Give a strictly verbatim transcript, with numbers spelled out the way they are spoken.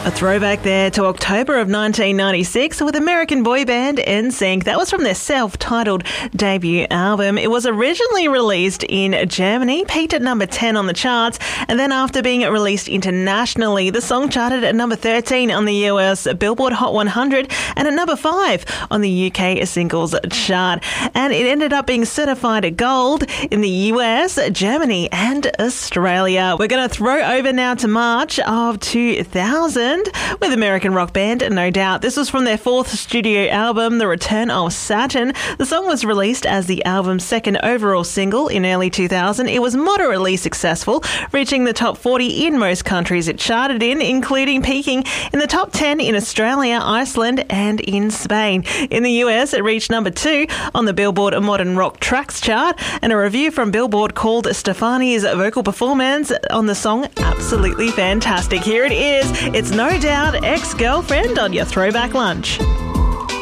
A throwback there to October of nineteen ninety-six with American boy band N Sync. That was from their self-titled debut album. It was originally released in Germany, peaked at number ten on the charts, and then after being released internationally, the song charted at number thirteen on the U S Billboard Hot one hundred and at number five on the U K singles chart. And it ended up being certified gold in the U S, Germany and Australia. We're going to throw over now to March of two thousand. With American rock band No Doubt. This was from their fourth studio album, The Return of Saturn. The song was released as the album's second overall single in early two thousand. It was moderately successful, reaching the top forty in most countries it charted in, including peaking in the top ten in Australia, Iceland and in Spain. In the U S, it reached number two on the Billboard Modern Rock Tracks chart, and a review from Billboard called Stefani's vocal performance on the song absolutely fantastic. Here it is. It's No Doubt Ex-Girlfriend on your Throwback Lunch.